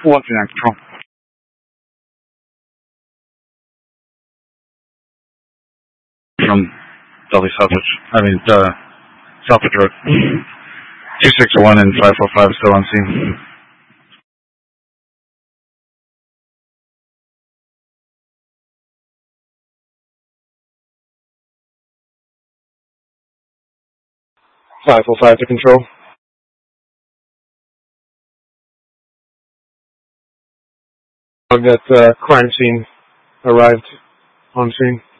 139 control. From Dudley Southbridge Road. 261 and 545 still on scene. To control. That crime scene arrived on scene.